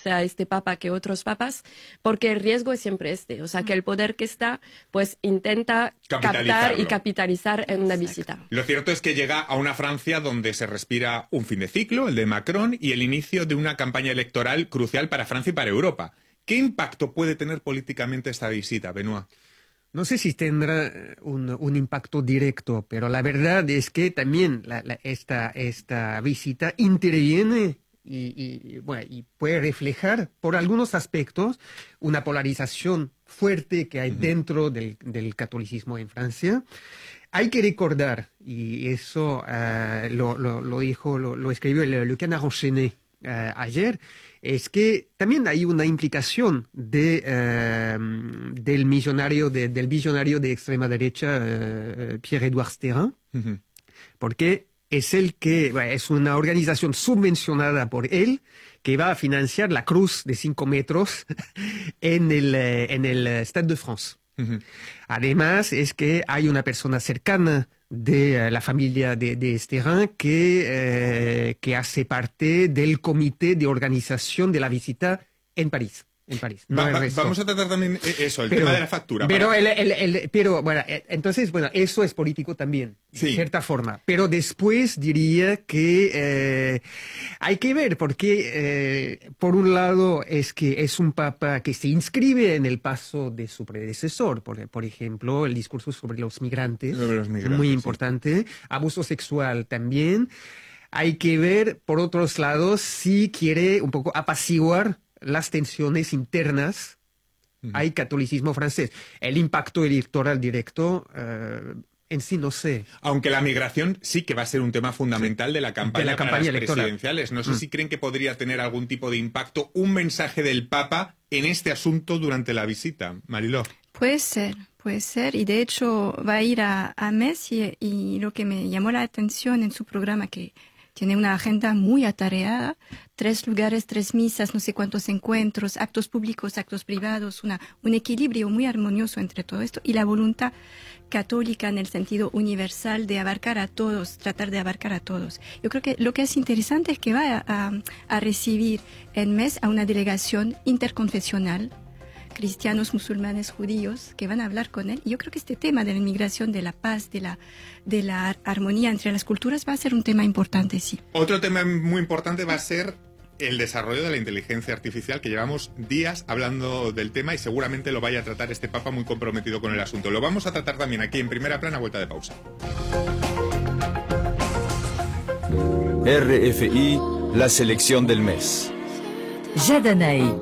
sea este papa que otros papas, porque el riesgo es siempre o sea, que el poder que está, pues intenta captar y capitalizar en una visita. Lo cierto es que llega a una Francia donde se respira un fin de ciclo, el de Macron, y el inicio de una campaña electoral crucial para Francia y para Europa. ¿Qué impacto puede tener políticamente esta visita, Benoît? No sé si tendrá un impacto directo, pero la verdad es que también esta visita interviene y puede reflejar por algunos aspectos una polarización fuerte que hay dentro del catolicismo en Francia. Hay que recordar, y eso lo escribió Le Canard enchaîné ayer, es que también hay una implicación del visionario de extrema derecha, Pierre-Édouard Stérin, porque es es una organización subvencionada por él que va a financiar la cruz de 5 metros en el Stade de France. Además, es que hay una persona cercana de la familia de Stérin que hace parte del comité de organización de la visita en París. Vamos a tratar también eso, tema de la factura. Pero bueno, entonces, eso es político también, de cierta forma. Pero después diría que hay que ver, porque por un lado es que es un papa que se inscribe en el paso de su predecesor. Por ejemplo, el discurso sobre los migrantes, muy importante. Abuso sexual también. Hay que ver, por otros lados, si quiere un poco apaciguar las tensiones internas. Hay catolicismo francés. El impacto electoral directo en sí no sé. Aunque la migración sí que va a ser un tema fundamental de la campaña para las presidenciales. No sé si creen que podría tener algún tipo de impacto un mensaje del Papa en este asunto durante la visita. Mariló. Puede ser. Y de hecho va a ir a Metz y lo que me llamó la atención en su programa, que tiene una agenda muy atareada, 3 lugares, 3 misas, no sé cuántos encuentros, actos públicos, actos privados, un equilibrio muy armonioso entre todo esto y la voluntad católica en el sentido universal de abarcar a todos, tratar de abarcar a todos. Yo creo que lo que es interesante es que va a recibir en Metz a una delegación interconfesional, cristianos, musulmanes, judíos, que van a hablar con él. Y yo creo que este tema de la inmigración, de la paz, de la armonía entre las culturas va a ser un tema importante, sí. Otro tema muy importante va a ser el desarrollo de la inteligencia artificial, que llevamos días hablando del tema y seguramente lo vaya a tratar este Papa muy comprometido con el asunto. Lo vamos a tratar también aquí en Primera Plana, vuelta de pausa. RFI, la selección del mes. Jadanaï.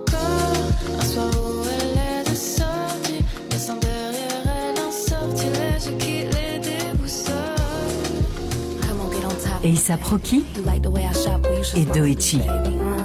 Eisa Proki et Doechi.